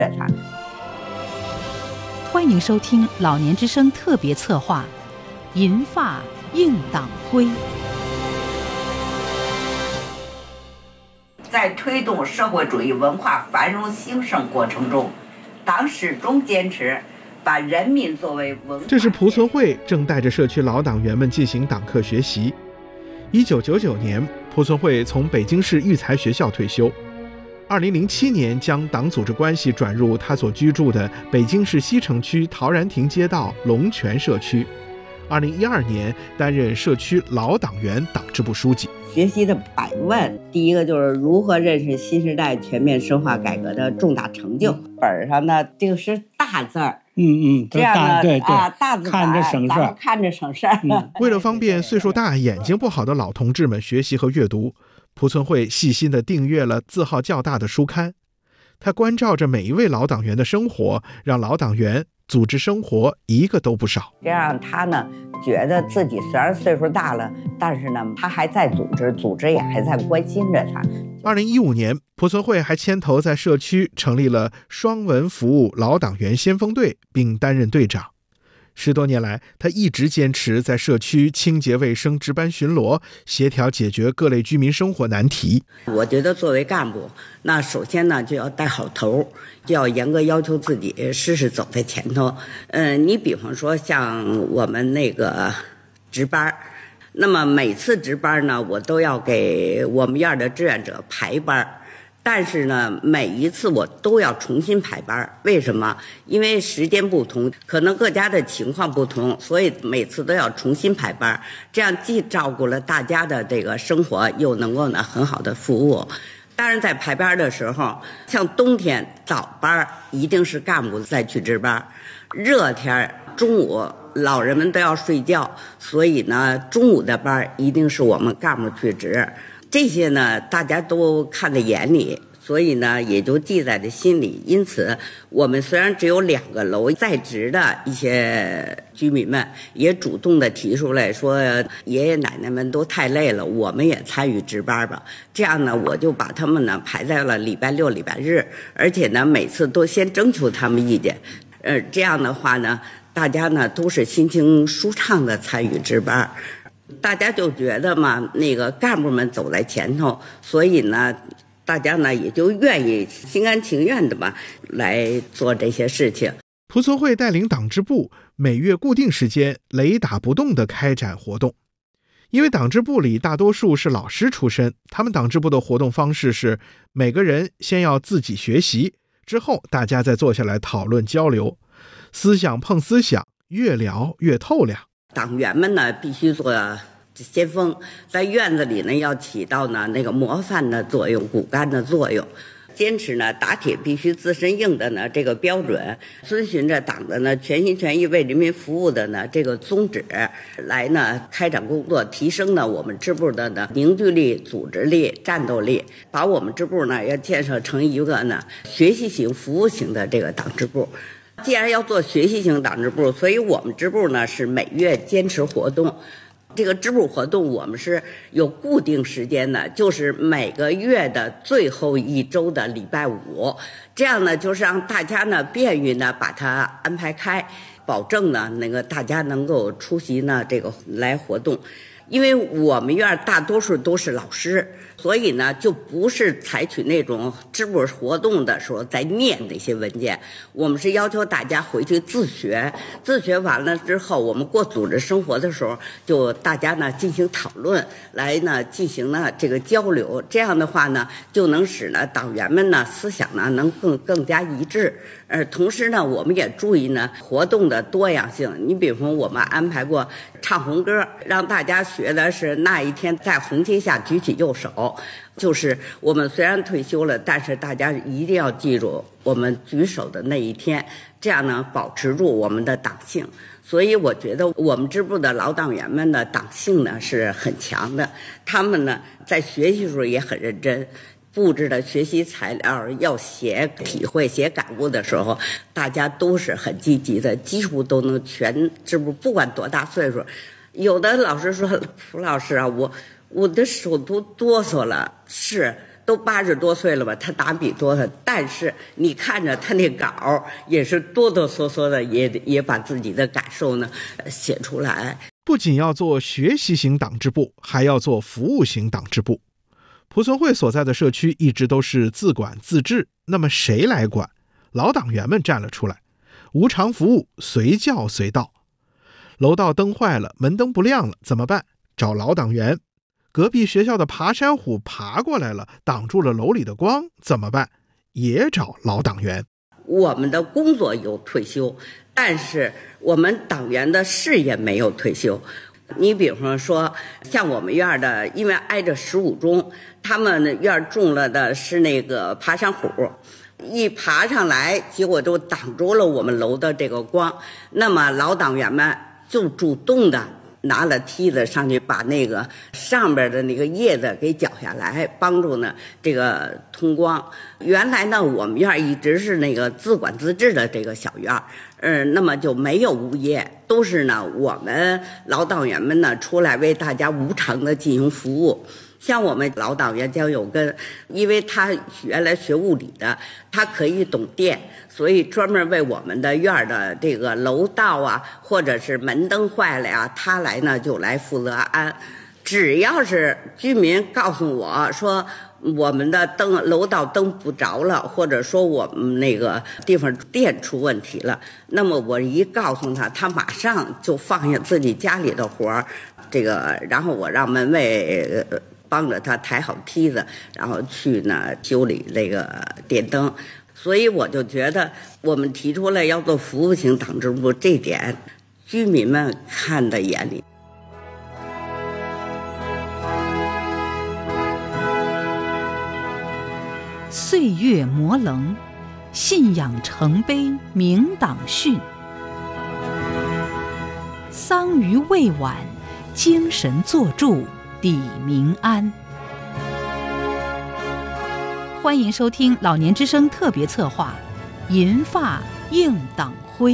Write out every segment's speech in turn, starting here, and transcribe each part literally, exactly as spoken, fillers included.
他。 欢迎收听老年之声特别策划《银发映党徽》。 在推动社会主义文化繁荣兴盛过程中，党始终坚持把人民作为文化。 这是蒲存惠正带着社区老党员们进行党课学习。一九九九年，蒲存惠从北京市育才学校退休。二零零七年，将党组织关系转入他所居住的北京市西城区陶然亭街道龙泉社区。二零一二年，担任社区老党员党支部书记。 学习的百问，第一个就是如何认识新时代全面深化改革的重大成就。本上呢，这个是大字儿。 嗯嗯， 这样呢， 对对啊，大字看着省事儿， 看着省事儿。 嗯、 为了方便岁数大、眼睛不好的老同志们学习和阅读，蒲存惠细心地订阅了字号较大的书刊。他关照着每一位老党员的生活，让老党员组织生活一个都不少。 这样他呢，觉得自己虽然岁数大了，但是呢，他还在组织，组织也还在关心着他。 二零一五年，蒲存惠还牵头在社区成立了双文服务老党员先锋队，并担任队长。十多年来，他一直坚持在社区清洁卫生值班巡逻，协调解决各类居民生活难题。 我觉得作为干部，那首先呢就要带好头，就要严格要求自己，事事走在前头。嗯、呃，你比方说像我们那个值班，那么每次值班呢，我都要给我们院的志愿者排班。但是呢，每一次我都要重新排班，为什么？因为时间不同，可能各家的情况不同，所以每次都要重新排班，这样既照顾了大家的这个生活，又能够呢很好的服务。当然在排班的时候，像冬天早班一定是干部再去值班，热天中午老人们都要睡觉，所以呢中午的班一定是我们干部去值。这些呢大家都看在眼里，所以呢也就记在这心里。因此我们虽然只有两个楼，在职的一些居民们也主动的提出来说，爷爷奶奶们都太累了，我们也参与值班吧。这样呢我就把他们呢排在了礼拜六礼拜日，而且呢每次都先征求他们意见。呃这样的话呢大家呢都是心情舒畅的参与值班。大家就觉得嘛，那个干部们走在前头，所以呢大家呢也就愿意心甘情愿的嘛来做这些事情。 蒲存惠带领党支部每月固定时间雷打不动地开展活动。因为党支部里大多数是老师出身，他们党支部的活动方式是每个人先要自己学习，之后大家再坐下来讨论交流，思想碰思想，越聊越透亮。 党员们呢必须做先锋，在院子里呢要起到呢那个模范的作用，骨干的作用。坚持呢打铁必须自身硬的呢这个标准，遵循着党的呢全心全意为人民服务的呢这个宗旨来呢开展工作，提升呢我们支部的呢凝聚力、组织力、战斗力，把我们支部呢要建设成一个呢学习型、服务型的这个党支部。既然要做学习型党支部，所以我们支部呢是每月坚持活动。这个支部活动我们是有固定时间的，就是每个月的最后一周的礼拜五，这样呢就是让大家呢便于呢把它安排开，保证呢那个大家能够出席呢这个来活动。因为我们院大多数都是老师，所以呢就不是采取那种支部活动的时候在念那些文件，我们是要求大家回去自学，自学完了之后我们过组织生活的时候就大家呢进行讨论，来呢进行呢这个交流，这样的话呢就能使呢党员们呢思想呢能更更加一致。呃，同时呢我们也注意呢活动的多样性，你比如说我们安排过唱红歌，让大家学的是那一天在红旗下举起右手，就是我们虽然退休了，但是大家一定要记住我们举手的那一天，这样呢保持住我们的党性。所以我觉得我们支部的老党员们的党性呢是很强的，他们呢在学习时候也很认真，布置的学习材料要写体会写感悟的时候，大家都是很积极的，几乎都能全支部不管多大岁数。有的老师说，蒲老师啊，我我的手都哆嗦了，是都都八十多岁了吧，他打笔多的，但是你看着他那稿也是哆哆嗦嗦的，也也把自己的感受呢写出来。 不仅要做学习型党支部，还要做服务型党支部。蒲存惠所在的社区一直都是自管自治，那么谁来管？老党员们站了出来，无偿服务，随叫随到。楼道灯坏了，门灯不亮了，怎么办？找老党员。隔壁学校的爬山虎爬过来了，挡住了楼里的光，怎么办？也找老党员。 我们的工作有退休，但是我们党员的事业没有退休。你比方说像我们院的，因为挨着十五中，他们院种了的是那个爬山虎，一爬上来结果就挡住了我们楼的这个光，那么老党员们就主动的拿了梯子上去，把那个上边的那个叶子给绞下来，帮助呢这个通光。原来呢我们院一直是那个自管自治的这个小院，呃，那么就没有物业，都是呢我们老党员们呢出来为大家无偿的进行服务。像我们老党员江有根，因为他原来学物理的，他可以懂电，所以专门为我们的院的这个楼道啊，或者是门灯坏了呀，他来呢就来负责安。只要是居民告诉我说我们的灯楼道灯不着了，或者说我们那个地方电出问题了，那么我一告诉他，他马上就放下自己家里的活儿，这个然后我让门卫帮着他抬好梯子，然后去呢修理那个电灯。所以我就觉得我们提出来要做服务型党支部，这点居民们看在眼里。 岁月磨棱，信仰成碑明党训。桑榆未晚，精神作铸抵民安。欢迎收听老年之声特别策划《银发映党徽》。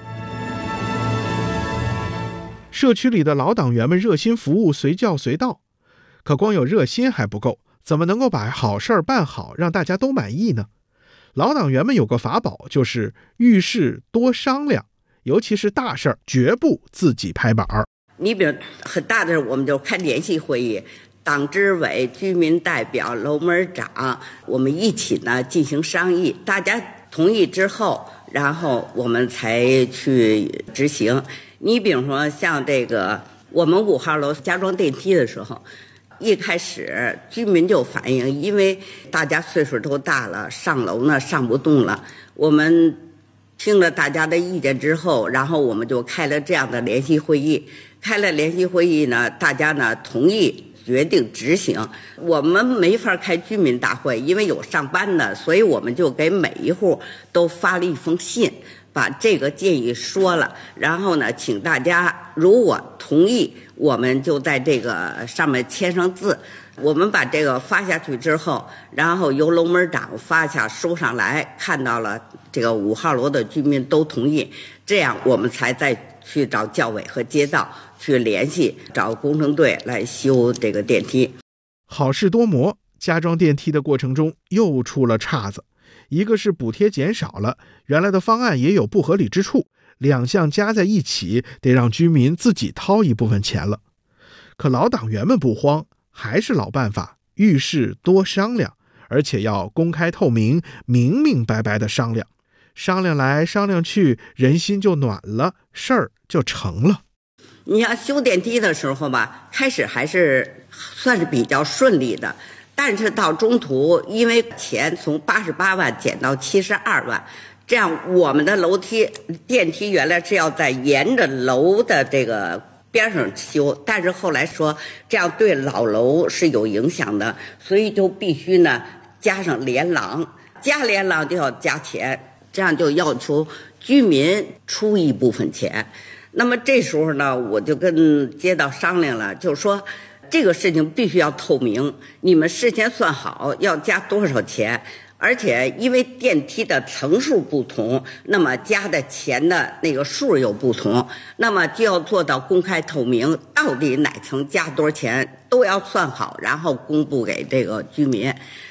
社区里的老党员们热心服务，随叫随到，可光有热心还不够，怎么能够把好事儿办好，让大家都满意呢？老党员们有个法宝，就是遇事多商量，尤其是大事儿，绝不自己拍板儿。 你比如很大的，我们就开联席会议，党支委、居民代表、楼门长，我们一起呢进行商议，大家同意之后，然后我们才去执行。你比如说像这个我们五号楼加装电梯的时候，一开始居民就反映，因为大家岁数都大了，上楼呢上不动了。我们听了大家的意见之后，然后我们就开了这样的联席会议。开了联席会议呢，大家呢同意决定执行。我们没法开居民大会，因为有上班的，所以我们就给每一户都发了一封信，把这个建议说了，然后呢请大家如果同意，我们就在这个上面签上字。我们把这个发下去之后，然后由楼门长发下收上来，看到了这个五号楼的居民都同意，这样我们才再去找教委和街道去联系，找工程队来修这个电梯。 好事多磨，加装电梯的过程中又出了岔子。一个是补贴减少了，原来的方案也有不合理之处，两项加在一起，得让居民自己掏一部分钱了。可老党员们不慌，还是老办法，遇事多商量，而且要公开透明，明明白白的商量。商量来商量去，人心就暖了，事儿就成了。 你要修电梯的时候吧，开始还是算是比较顺利的，但是到中途因为钱从八十八万减到七十二万，这样我们的楼梯电梯原来是要在沿着楼的这个边上修，但是后来说这样对老楼是有影响的，所以就必须呢加上连廊，加连廊就要加钱，这样就要求居民出一部分钱。那么这时候呢，我就跟街道商量了，就说这个事情必须要透明，你们事先算好要加多少钱，而且因为电梯的层数不同，那么加的钱的那个数又不同，那么就要做到公开透明，到底哪层加多少钱都要算好，然后公布给这个居民。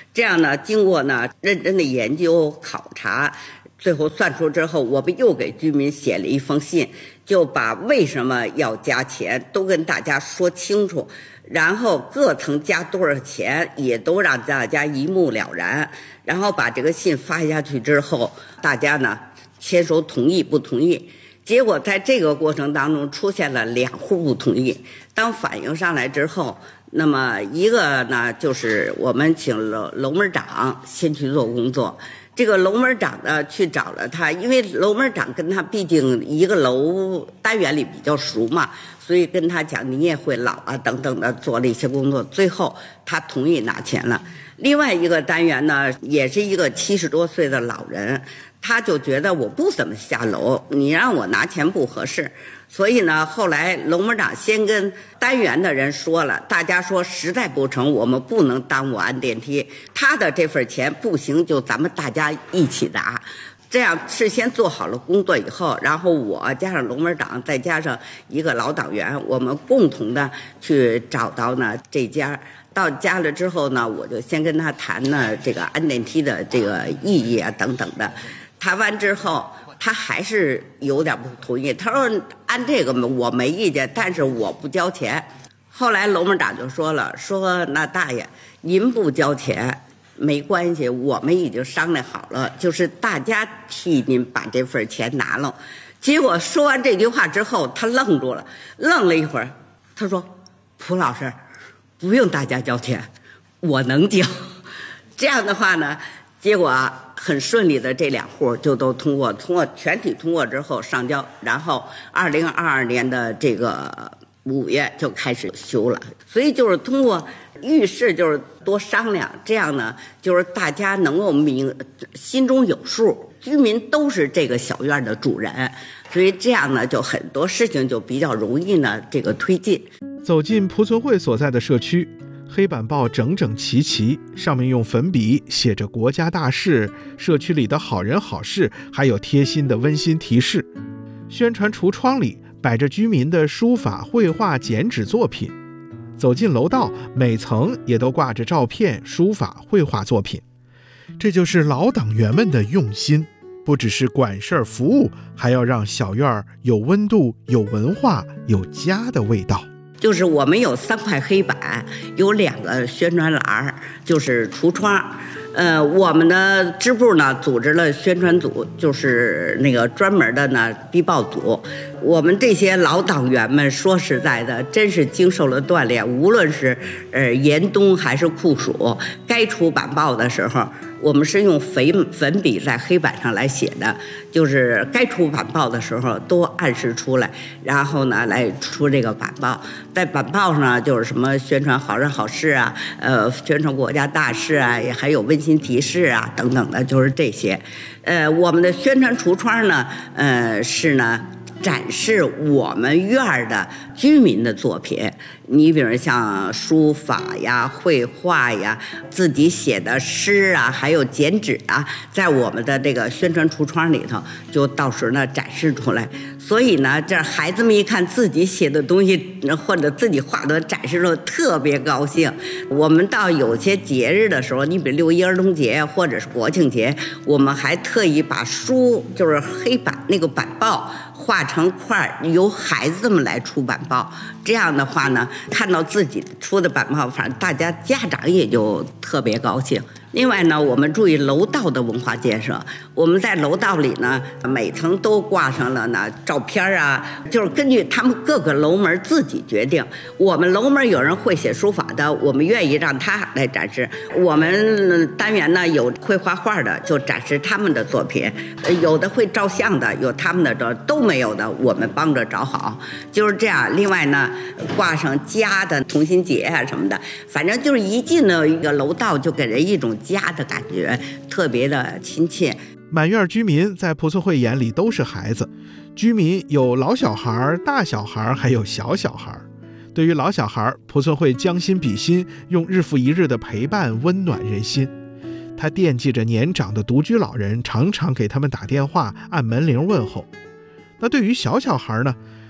这样呢，经过呢认真的研究考察，最后算出之后，我们又给居民写了一封信，就把为什么要加钱都跟大家说清楚，然后各层加多少钱也都让大家一目了然。然后把这个信发下去之后，大家呢签收同意不同意。结果在这个过程当中出现了两户不同意。当反映上来之后，那么一个呢就是我们请楼楼门长先去做工作。这个楼门长呢去找了他，因为楼门长跟他毕竟一个楼单元里比较熟嘛，所以跟他讲你也会老啊等等的做了一些工作，最后他同意拿钱了。另外一个单元呢也是一个七十多岁的老人，他就觉得我不怎么下楼，你让我拿钱不合适。所以呢后来楼门长先跟单元的人说了，大家说实在不成我们不能耽误安电梯，他的这份钱不行就咱们大家一起拿。这样事先做好了工作以后，然后我加上楼门长再加上一个老党员，我们共同的去找到呢这家。到家了之后呢，我就先跟他谈呢这个安电梯的这个意义啊等等的。谈完之后他还是有点不同意，他说按这个我没意见，但是我不交钱。后来楼门长就说了，说那大爷您不交钱没关系，我们已经商量好了，就是大家替您把这份钱拿了。结果说完这句话之后他愣住了，愣了一会儿，他说蒲老师不用大家交钱，我能交。这样的话呢，结果很顺利的这两户就都通过，通过全体通过之后上交，然后二零二二年的这个五月就开始修了。所以就是通过遇事就是多商量，这样呢就是大家能够明心中有数，居民都是这个小院的主人，所以这样呢就很多事情就比较容易呢这个推进。 走进蒲存惠所在的社区，黑板报整整齐齐，上面用粉笔写着国家大事、社区里的好人好事，还有贴心的温馨提示。宣传橱窗里摆着居民的书法、绘画、剪纸作品。走进楼道，每层也都挂着照片、书法、绘画作品。这就是老党员们的用心，不只是管事儿服务，还要让小院有温度、有文化、有家的味道。 就是我们有三块黑板，有两个宣传栏，就是橱窗。呃，我们的支部呢组织了宣传组，就是那个专门的呢逼报组。我们这些老党员们说实在的，真是经受了锻炼，无论是呃严冬还是酷暑，该出版报的时候，我们是用粉粉笔在黑板上来写的，就是该出版报的时候都按时出来，然后呢来出这个版报。在版报上呢，就是什么宣传好人好事啊，呃，宣传国家大事啊，也还有温馨提示啊等等的，就是这些。呃，我们的宣传橱窗呢，呃，是呢展示我们院的居民的作品，你比如像书法呀、绘画呀、自己写的诗啊，还有剪纸啊，在我们的这个宣传橱窗里头，就到时候呢展示出来。所以呢，这孩子们一看自己写的东西或者自己画的展示的特别高兴。我们到有些节日的时候，你比如六一儿童节或者是国庆节，我们还特意把书就是黑板那个板报画成块，由孩子们来出版报。这样的话呢，看到自己出的版报，反正大家家长也就特别高兴。另外呢，我们注意楼道的文化建设。我们在楼道里呢，每层都挂上了呢照片啊，就是根据他们各个楼门自己决定。我们楼门有人会写书法的，我们愿意让他来展示；我们单元呢有会画画的，就展示他们的作品；有的会照相的，有他们的照，都没有的，我们帮着找好，就是这样。另外呢，挂上家的同心结啊什么的，反正就是一进了一个楼道，就给人一种家的感觉，特别的亲切。 满院居民在蒲存惠眼里都是孩子，居民有老小孩、大小孩，还有小小孩。对于老小孩，蒲存惠将心比心，用日复一日的陪伴温暖人心。他惦记着年长的独居老人，常常给他们打电话、按门铃问候。那对于小小孩呢，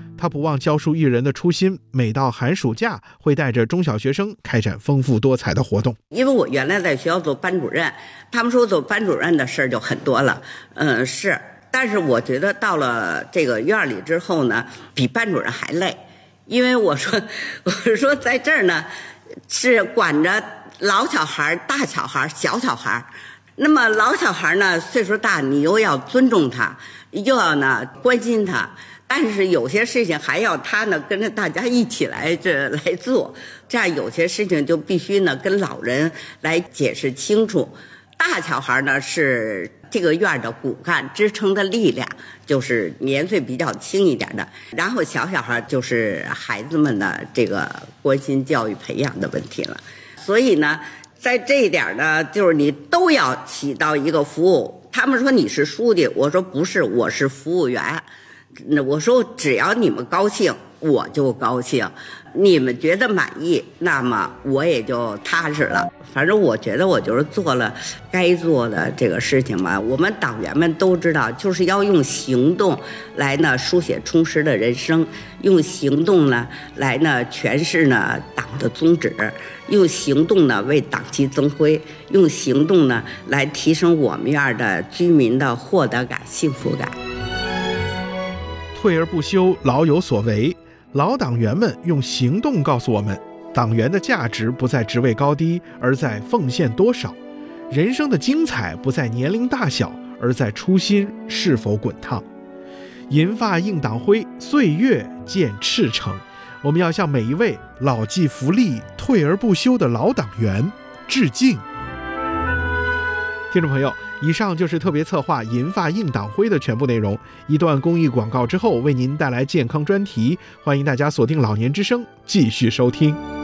他不忘教书育人的初心，每到寒暑假会带着中小学生开展丰富多彩的活动。 因为我原来在学校做班主任，他们说做班主任的事儿就很多了，嗯，是，但是我觉得到了这个院里之后呢，比班主任还累，因为我说我说在这儿呢是管着老小孩、大小孩、小小孩。那么老小孩呢，岁数大，你又要尊重他，又要呢关心他。但是有些事情还要他呢跟着大家一起来这来做，这样有些事情就必须呢跟老人来解释清楚。大小孩呢是这个院的骨干支撑的力量，就是年岁比较轻一点的，然后小小孩就是孩子们的这个关心教育培养的问题了。所以呢在这一点呢，就是你都要起到一个服务。他们说你是书记，我说不是，我是服务员。那我说只要你们高兴，我就高兴，你们觉得满意，那么我也就踏实了。反正我觉得我就是做了该做的这个事情吧。我们党员们都知道，就是要用行动来呢书写充实的人生，用行动呢来呢诠释呢党的宗旨，用行动呢为党旗增辉，用行动呢来提升我们院的居民的获得感、幸福感。 退而不休，老有所为。老党员们用行动告诉我们，党员的价值不在职位高低，而在奉献多少；人生的精彩不在年龄大小，而在初心是否滚烫。银发映党徽，岁月见赤诚。我们要向每一位老骥伏枥、退而不休的老党员致敬。听众朋友，以上就是特别策划银发映党徽的全部内容。一段公益广告之后，为您带来健康专题，欢迎大家锁定老年之声继续收听。